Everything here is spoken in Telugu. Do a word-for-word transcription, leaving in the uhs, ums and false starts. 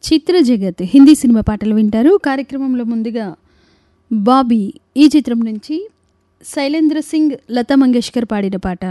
చిత్ర జగత్ హిందీ సినిమా పాటలు వింటారు. కార్యక్రమంలో ముందుగా బాబీ ఈ చిత్రం నుంచి శైలేంద్ర సింగ్, లతా మంగేష్కర్ పాడిన పాట.